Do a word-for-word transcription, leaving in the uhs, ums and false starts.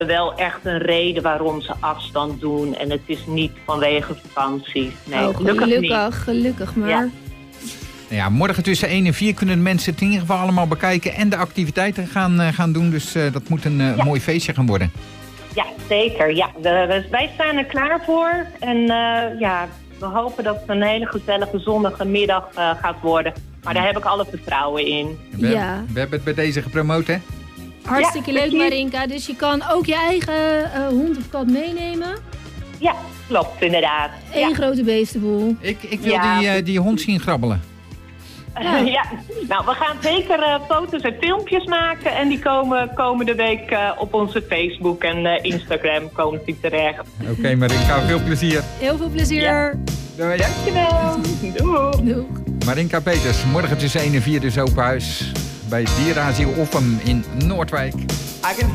wel echt een reden waarom ze afstand doen. En het is niet vanwege vakanties. Nee, oh, gelukkig, gelukkig niet. Gelukkig maar. Ja. Ja, morgen tussen één en vier kunnen de mensen het in ieder geval allemaal bekijken en de activiteiten gaan, uh, gaan doen. Dus uh, dat moet een uh, ja. mooi feestje gaan worden. Ja, zeker. Ja, we, we, wij staan er klaar voor. En uh, ja, we hopen dat het een hele gezellige zonnige middag uh, gaat worden. Maar daar heb ik alle vertrouwen in. We, ja. we hebben het bij deze gepromoot, hè? Hartstikke ja, leuk, Marinka. Dus je kan ook je eigen uh, hond of kat meenemen? Ja, klopt, inderdaad. Eén ja. grote beestenboel. Ik, ik wil ja. die, uh, die hond zien grabbelen. Ja. ja, nou, we gaan zeker uh, foto's en filmpjes maken. En die komen komende week uh, op onze Facebook en uh, Instagram komen die terecht. Oké, okay, Marinka, veel plezier. Heel veel plezier. Ja. Doei. Dankjewel. Doei. Doei. Marinka Peters, morgen tussen één en vier dus open huis bij Dierenasiel Offem in Noordwijk.